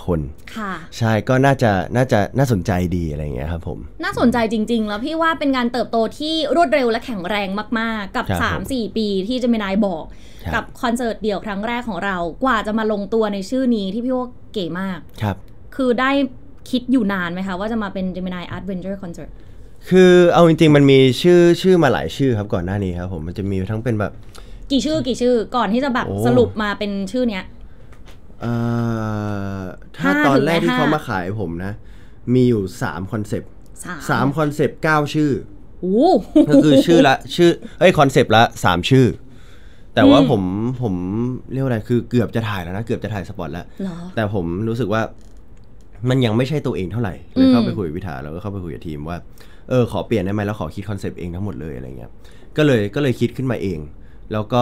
คนใช่ก็น่าสนใจดีอะไรอย่างเงี้ยครับผมน่าสนใจจริงๆแล้วพี่ว่าเป็นการเติบโตที่รวดเร็วและแข็งแรงมากๆกับ 3-4 ปีที่เจมินายบอกกับคอนเสิร์ตเดี่ยวครั้งแรกของเรากว่าจะมาลงตัวในชื่อนี้ที่พี่ว่าเก๋มากครับคือได้คิดอยู่นานไหมคะว่าจะมาเป็น Gemini Adventure Concert คือเอาจริงๆมันมีชื่อมาหลายชื่อครับก่อนหน้านี้ครับผมมันจะมีทั้งเป็นแบบกี่ชื่อก่อนที่จะแบบสรุปมาเป็นชื่อเนี้ยถ้าตอนแรกที่เขามาขายผมนะมีอยู่3คอนเซปต์3คอนเซปต์9ชื่อก็คือชื่อคอนเซปต์ละ3ชื่อแต่ว่าผมเรียกว่าอะไรคือเกือบจะถ่ายแล้วนะเกือบจะถ่ายสปอตแล้วแต่ผมรู้สึกว่ามันยังไม่ใช่ตัวเองเท่าไหร่เลยเข้าไปคุยกับวิธาแล้วก็เข้าไปคุยกับทีมว่าขอเปลี่ยนได้ไหมแล้วขอคิดคอนเซปต์เองทั้งหมดเลยอะไรเงี้ยก็เลยคิดขึ้นมาเองแล้วก็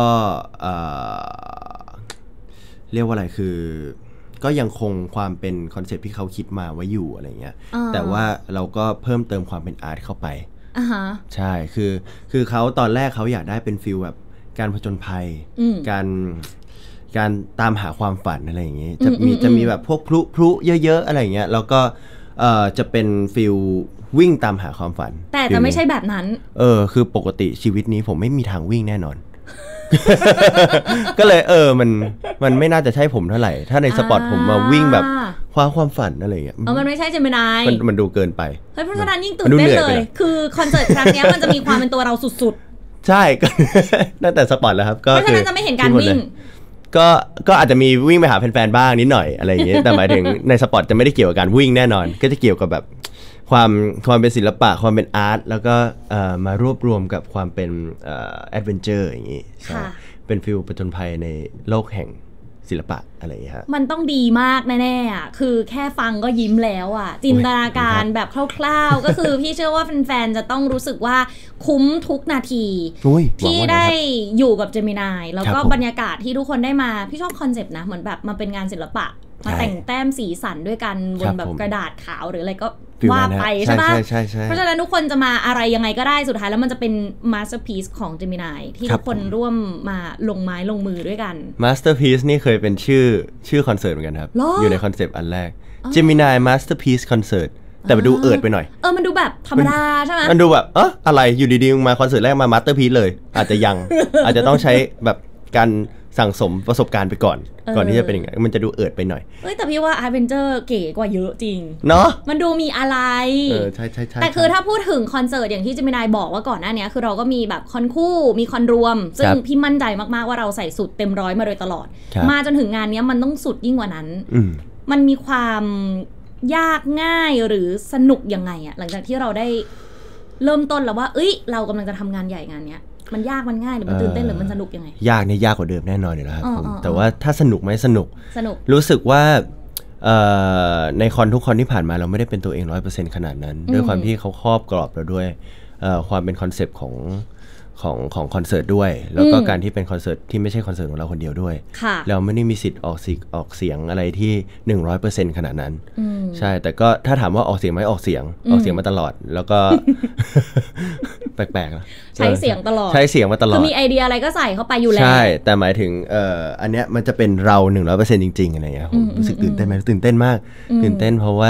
เรียกว่าอะไรคือก็ยังคงความเป็นคอนเซปต์ที่เขาคิดมาไว้อยู่อะไรเงี้ยแต่ว่าเราก็เพิ่มเติมความเป็นอาร์ตเข้าไปใช่คือเขาตอนแรกเขาอยากได้เป็นฟีลแบบการผจญภัยการตามหาความฝันอะไรอย่างงี้จะมีแบบพวกพลุเยอะๆอะไรอย่างเงี้ยแล้วก็จะเป็นฟีลวิ่งตามหาความฝันแต่จะไม่ใช่แบบนั้นคือปกติชีวิตนี้ผมไม่มีทางวิ่งแน่นอน ก็เลยมันไม่น่าจะใช่ผมเท่าไหร่ถ้าในสปอตผมมาวิ่งแบบคว้าความฝันอะไรอย่างเงี้ยมันไม่ใช่เจมินายมันดูเกินไปเพราะฉะนั้นยิ่งตื่นเต้นเลยคือคอนเสิร์ตครั้งนี้มันจะมีความเป็นตัวเราสุดๆใช่ก็ตั้งแต่สปอตแล้วครับก็เพราะฉะนั้นจะไม่เห็นการวิ่งก็อาจจะมีวิ่งไปหาแฟนๆบ้างนิดหน่อยอะไรอย่างเงี้ยแต่หมายถึงในสปอตจะไม่ได้เกี่ยวกับการวิ่งแน่นอนก็จะเกี่ยวกับแบบความเป็นศิลปะความเป็นอาร์ตแล้วก็มารวบรวมกับความเป็นแอดเวนเจอร์อย่างงี้ใช่เป็นฟิลผจญภัยในโลกแห่งศิลปะอะไรอย่างเงี้ยฮะมันต้องดีมากแน่ๆอ่ะคือแค่ฟังก็ยิ้มแล้วอ่ะจินตนาการแบบคร่าวๆก็คือพี่เชื่อว่าแฟนๆจะต้องรู้สึกว่าคุ้มทุกนาทีที่ได้อยู่กับเจมินายแล้วก็บรรยากาศที่ทุกคนได้มาพี่ชอบคอนเซปต์นะเหมือนแบบมาเป็นงานศิลปะมาแต่งแต้มสีสันด้วยกันบนแบบกระดาษขาวหรืออะไรก็ว่าไปใช่ปะเพราะฉะนั้นทุกคนจะมาอะไรยังไงก็ได้สุดท้ายแล้วมันจะเป็นมาสเตอร์พีซของเจมินายที่ทุกคนร่วมมาลงไม้ลงมือด้วยกันมาสเตอร์พีซนี่เคยเป็นชื่อคอนเสิร์ตเหมือนกันครับอยู่ในคอนเซปต์อันแรกเจมินายมาสเตอร์พีซคอนเสิร์ตแต่มันดูเอิดไปหน่อยมันดูแบบธรรมดาใช่ไหมมันดูแบบอะไรอยู่ดีๆมาคอนเสิร์ตแรกมามาสเตอร์พีซเลยอาจจะยัง อาจจะต้องใช้แบบการสั่งสมประสบการณ์ไปก่อนที่จะเป็นอย่างไรมันจะดูเอิดไปหน่อยแต่พี่ว่า Adventure เก๋กว่าเยอะจริงเนาะมันดูมีอะไรใช่แต่คือถ้าพูดถึงคอนเสิร์ตอย่างที่เจมินายบอกว่าก่อนหน้านี้คือเราก็มีแบบคอนคู่มีคอนรวมซึ่งพี่มั่นใจมากๆว่าเราใส่สุดเต็มร้อยมาโดยตลอดมาจนถึงงานนี้มันต้องสุดยิ่งกว่านั้นมันมีความยากง่ายหรือสนุกยังไงอะหลังจากที่เราได้เริ่มต้นแล้วว่าเรากำลังจะทำงานใหญ่งานเนี้ยมันยากมันง่ายหรือมันตื่นเต้นหรือมันสนุกยังไงยากเนี่ยยากกว่าเดิมแน่นอนอยู่แล้วครับแต่ว่าถ้าสนุกไหมสนุกรู้สึกว่าในคอนทุกคอนที่ผ่านมาเราไม่ได้เป็นตัวเอง 100% ขนาดนั้นด้วยความที่เขาครอบกรอบเราด้วยความเป็นคอนเซปต์ของคอนเสิร์ตด้วยแล้วก็การที่เป็นคอนเสิร์ตที่ไม่ใช่คอนเสิร์ตของเราคนเดียวด้วยเราไม่ได้มีสิทธิ์ออกเสียงอะไรที่ 100% ขนาดนั้นใช่แต่ก็ถ้าถามว่าออกเสียงไหมออกเสียงมาตลอดแล้วก็ แปลกๆใช้เสียงตลอดคือมีไอเดียอะไรก็ใส่เข้าไปอยู่แล้วใช่แต่หมายถึงอันเนี้ยมันจะเป็นเรา 100% จริงๆอะไรอย่างเงี้ยผมรู้สึกตื่นเต้นไหมตื่นเต้นมากตื่นเต้นเพราะว่า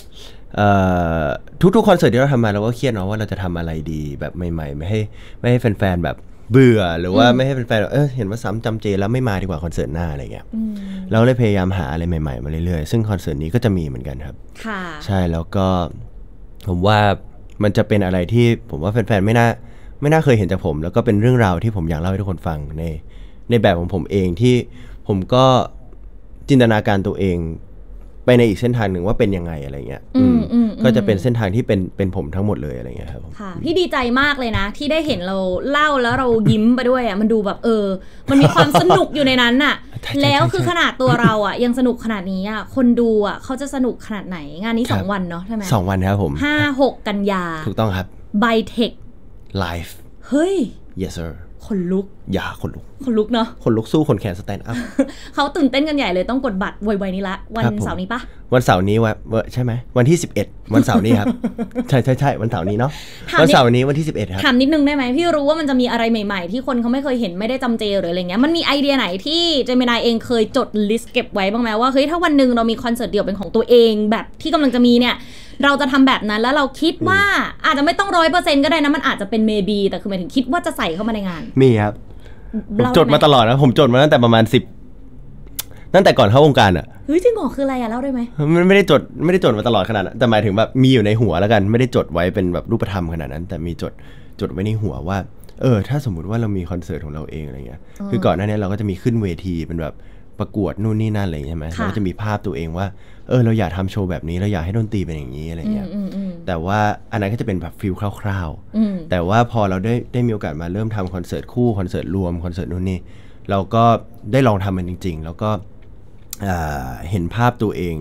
ทุกคอนเสิร์ตที่เราทำมาเราก็เครียดเนาะว่าเราจะทำอะไรดีแบบใหม่ๆไม่ให้แฟนๆแบบเบื่อหรือว่าไม่ให้แฟนๆเห็นว่าซ้ำจำเจแล้วไม่มาดีกว่าคอนเสิร์ตหน้าอะไรเงี้ยเราเลยพยายามหาอะไรใหม่ๆมาเรื่อยๆซึ่งคอนเสิร์ตนี้ก็จะมีเหมือนกันครับใช่แล้วก็ผมว่ามันจะเป็นอะไรที่ผมว่าแฟนๆไม่น่าเคยเห็นจากผมแล้วก็เป็นเรื่องราวที่ผมอยากเล่าให้ทุกคนฟังในแบบของผมเองที่ผมก็จินตนาการตัวเองไปในอีกเส้นทางหนึ่งว่าเป็นยังไงอะไรเงี้ยก็จะเป็นเส้นทางที่เป็นผมทั้งหมดเลยอะไรเงี้ยครับค่ะพี่ดีใจมากเลยนะที่ได้เห็นเราเล่าแล้วเรายิ้มไปด้วยอ่ะมันดูแบบมันมีความสนุกอยู่ในนั้นน่ะแล้วคือขนาดตัวเราอ่ะยังสนุกขนาดนี้อ่ะคนดูอ่ะเขาจะสนุกขนาดไหนงานนี้2วันเนาะใช่ไหม 2วันครับผม 5-6 กันยาถูกต้องครับ Bytech Live เฮ้ย Yes sir ขนลุกอย่าขนลุกเนาะขนลุกสู้คนแขนสแตนด์อัพเขาตื่นเต้นกันใหญ่เลยต้องกดบัตรไวๆนี้ละวันเสาร์นี้ปะวันเสาร์นี้ใช่ไหมวันที่11วันเสาร์นี้ครับใช่วันเสาร์นี้เนาะวันเสาร์นี้วันที่11ครับถามนิดนึงได้ไหมพี่รู้ว่ามันจะมีอะไรใหม่ๆที่คนเขาไม่เคยเห็นไม่ได้จำเจหรืออะไรเงี้ยมันมีไอเดียไหนที่เจมินายเองเคยจดลิสต์เก็บไว้บ้างไหมว่าเฮ้ยถ้าวันนึงเรามีคอนเสิร์ตเดี่ยวเป็นของตัวเองแบบที่กำลังจะมีเนี่ยเราจะทำแบบนั้นแล้วเราคิดว่าอาจจะไม่ต้อง 100% ก็ได้นะมันอาจจะเป็น maybe แต่คือหมายถึงคิดว่าจะใส่เข้ามาในงานมีครับผมจดมาตลอดนะผมจดมาตั้งแต่ประมาณ10ตั้งแต่ก่อนเข้าวงการอ่ะเฮ้ยจริงเหรอคืออะไรอ่ะเล่าได้ไหมมันไม่ได้จดมาตลอดขนาดนั้นแต่หมายถึงแบบมีอยู่ในหัวแล้วกันไม่ได้จดไว้เป็นแบบรูปธรรมขนาดนั้นแต่มีจดไว้ในหัวว่าถ้าสมมุติว่าเรามีคอนเสิร์ตของเราเองอะไรเงี้ยคือก่อนหน้านี้เราก็จะมีขึ้นเวทีเป็นแบบประกวดนู่นนี่นั่นอะไรใช่ไหมเราก็จะมีภาพตัวเองว่าเราอยากทำโชว์แบบนี้เราอยากให้ดนตรีเป็นอย่างนี้อะไรเงี้ยแต่ว่าอันนั้นก็จะเป็นแบบฟิลคร่าวๆแต่ว่าพอเราได้มีโอกาสมาเริ่มทำคอนเสิร์ตคู่คอนเสิร์ตรวมคอนเสิร์ตนู่นนี่เราก็ได้ลองทำมันจริงๆแล้วก็เห็นภาพตัวเอง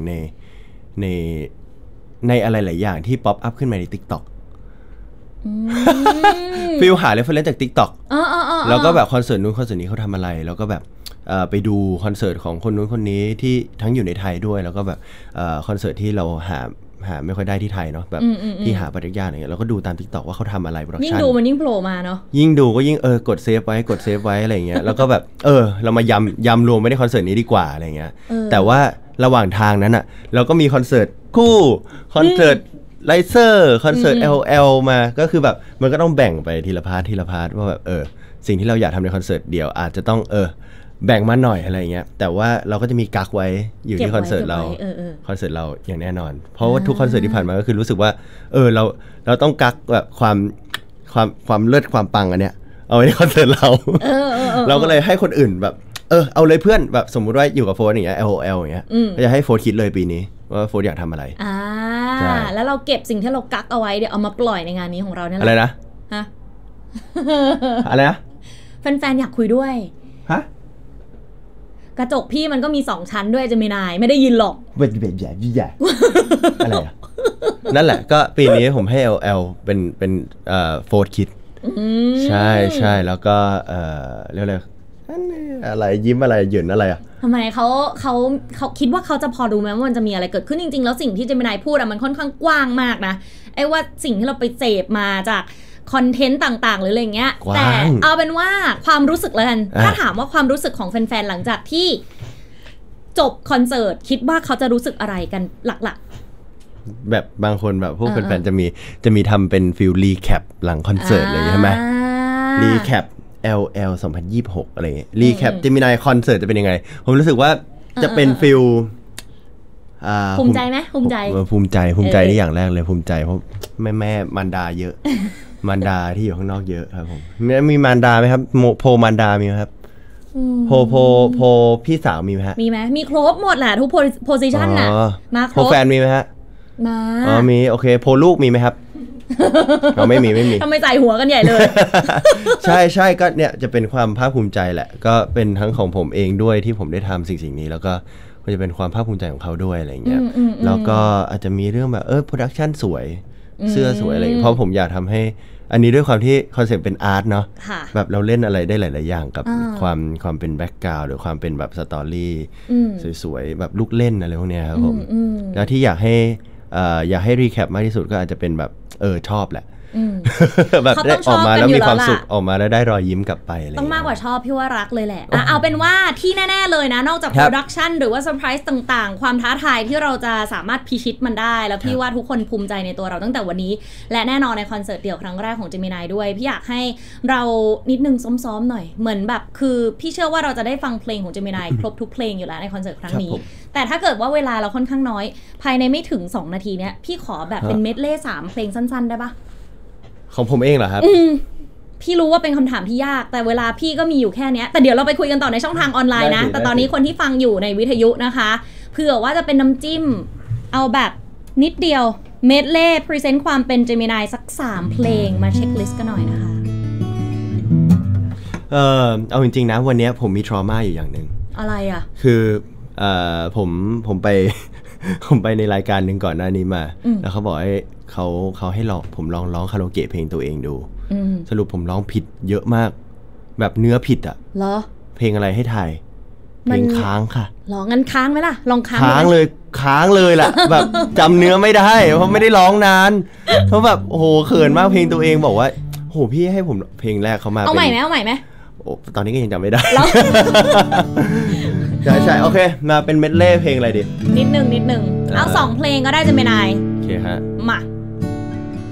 ในอะไรหลายอย่างที่ป๊อปอัพขึ้นมาใน TikTok ฟิลหาเรฟเฟอเรนซ์จาก TikTok แล้วก็แบบคอนเสิร์ตนู้นคอนเสิร์ตนี้เขาทำอะไรแล้วก็แบบไปดูคอนเสิร์ตของคนนู้นคนนี้ที่ทั้งอยู่ในไทยด้วยแล้วก็แบบคอนเสิร์ตที่เราหาไม่ค่อยได้ที่ไทยเนาะแบบที่หาประเทศยากอะไรเงี้ยเราก็ดูตาม TikTok ว่าเขาทำอะไรโปรดักชั่นยิ่งดูมันยิ่งโผล่มาเนาะยิ่งดูก็ยิ่งกดเซฟไว้อะไรเงี้ยแล้วก็แบบเรามายำรวมไม่ได้คอนเสิร์ตนี้ดีกว่าอะไรเงี้ยแต่ว่าระหว่างทางนั้นอ่ะเราก็มีคอนเสิร์ตคู่คอนเสิร์ตไลเซอร์คอนเสิร์ต LL มาก็คือแบบมันก็ต้องแบ่งไปทีละพาร์ทว่าแบบสิ่งที่เราอยากทำในคอนเสิร์ตเดียวอาจจะต้องแบ่งมาหน่อยอะไรเงี้ยแต่ว่าเราก็จะมีกักไว้อยู่ที่คอนเสิร์ตเราคอนเสิร์ตเราอย่างแน่นอนเพราะว่าทุกคอนเสิร์ตที่ผ่านมาก็คือรู้สึกว่าเราต้องกักแบบความเลิศความปังอันเนี้ยเอาไว้ในคอนเสิร์ตเราเราก็เลยให้คนอื่นแบบเอาเลยเพื่อนแบบสมมุติว่าอยู่กับโฟนอย่างเงี้ย LOL อย่างเงี้ยก็จะให้โฟนคิดเลยปีนี้ว่าโฟนอยากทำอะไรแล้วเราเก็บสิ่งที่เรากักเอาไว้เดี๋ยวเอามาปล่อยในงานนี้ของเราเนี่ยอะไรนะฮะอะไรนะแฟนๆอยากคุยด้วยฮะกระจกพี่มันก็มี2ชั้นด้วยจะไม่นายไม่ได้ยินหรอกเป็นแบบใหญ่อะไรอ่ะนั่นแหละก็ปีนี้ผมให้ LL เป็นโฟร์คิดใช่แล้วก็เรียกอะไรยิ้มอะไรหยื่นอะไรอ่ะทำไมเขาคิดว่าเขาจะพอรู้ไหมว่ามันจะมีอะไรเกิดขึ้นจริงๆแล้วสิ่งที่เจมินายพูดอะมันค่อนข้างกว้างมากนะไอ้ว่าสิ่งที่เราไปเสพมาจากคอนเทนต์ต่างๆหรืออะไรเงี้ยแต่เอาเป็นว่าความรู้สึกแล้วกันถ้าถามว่าความรู้สึกของแฟนๆหลังจากที่จบคอนเสิร์ตคิดว่าเขาจะรู้สึกอะไรกันหลักๆแบบบางคนแบบพวกแฟนๆจะมีทำเป็นฟิลรีแคปหลังคอนเสิร์ตเลยใช่ไหมรีแคปLL 2026อะไรรีแคปเจมินายคอนเสิร์ตจะเป็นยังไงผมรู้สึกว่าจะเป็นฟิลภูมิใจไหมภูมิใจนี่อย่างแรกเลยภูมิใจเพราะแม่มารดาเยอะมารดาที่อยู่ข้างนอกเยอะครับผมมีมารดาไหมครับโพมารดามีไหมครับโพพี่สาวมีไหมฮะมีไหมมีครบหมดแหละทุกโพสิชันน่ะมาครบโพแฟนมีไหมฮะมามีโอเคโพลูกมีไหมครับไม่มีทำไมใส่หัวกันใหญ่เลยใช่ก็เนี่ยจะเป็นความภาคภูมิใจแหละก็เป็นทั้งของผมเองด้วยที่ผมได้ทำสิ่งนี้แล้วก็จะเป็นความภาคภูมิใจของเขาด้วยอะไรเงี้ยแล้วก็อาจจะมีเรื่องแบบโปรดักชั่นสวยเสื้อสวยอะไรเพราะผมอยากทำให้อันนี้ด้วยความที่คอนเซ็ปต์เป็นอาร์ตเนาะแบบเราเล่นอะไรได้หลายๆอย่างกับความเป็นแบ็คกราวด์หรือความเป็นแบบสตอรี่สวยๆแบบลูกเล่นอะไรพวกเนี้ยครับผมแล้วที่อยากให้รีแคปมากที่สุดก็อาจจะเป็นแบบชอบแหละแบบได้ออกมาแล้วมีความสุขออกมาแล้วได้รอยยิ้มกลับไปอะไรต้องมากกว่าชอบพี่ว่ารักเลยแหละเอาเป็นว่าที่แน่ๆเลยนะนอกจากโปรดักชันหรือว่าเซอร์ไพรส์ต่างๆความท้าทายที่เราจะสามารถพิชิตมันได้แล้วพี่ว่าทุกคนภูมิใจในตัวเราตั้งแต่วันนี้และแน่นอนในคอนเสิร์ตเดี่ยวครั้งแรกของเจมินายด้วยพี่อยากให้เรานิดนึงซ้อมๆหน่อยเหมือนแบบคือพี่เชื่อว่าเราจะได้ฟังเพลงของเจมินายครบทุกเพลงอยู่แล้วในคอนเสิร์ตครั้งนี้แต่ถ้าเกิดว่าเวลาเราค่อนข้างน้อยภายในไม่ถึง2นาทีเนี้ยพี่ขอแบบเป็นเมดเล่3เพลงสั้นๆได้ปะของผมเองเหรอครับพี่รู้ว่าเป็นคำถามที่ยากแต่เวลาพี่ก็มีอยู่แค่นี้แต่เดี๋ยวเราไปคุยกันต่อในช่องทางออนไลน์นะแต่ตอนนี้คนที่ฟังอยู่ในวิทยุนะคะเผื่อว่าจะเป็นน้ำจิ้มเอาแบบนิดเดียวเมดเล่พรีเซนต์ความเป็นเจมินายสัก3เพลงมาเช็คลิสต์กันหน่อยนะคะเอาจริงๆนะวันนี้ผมมีทรมาอยู่อย่างนึงอะไรอ่ะคือผมไปในรายการหนึ่งก่อนหน้านี้มาแล้วเขาบอกให้เขาให้ผมลองร้องคาราโอเกะเพลงตัวเองดูสรุปผมร้องผิดเยอะมากแบบเนื้อผิดอ่ะเหรอเพลงอะไรให้ทายเพลงค้างค่ะหรองั้นค้างไหมล่ะลองค้างเลยแหละ แบบจำเนื้อไม่ได้เพราะไม่ได้ร้องนานเพราะแบบโอ้โหเขินมากเพลงตัวเองบอกว่าโหพี่ให้ผมเพลงแรกเขามาเอาใหม่ไหมโอ้ตอนนี้ก็ยังจำไม่ได้ใช่โอเคมาเป็นเมดเล่เพลงอะไรดีนิดนึงเอา2เพลงก็ได้จะเป็นนายโอเคฮะมา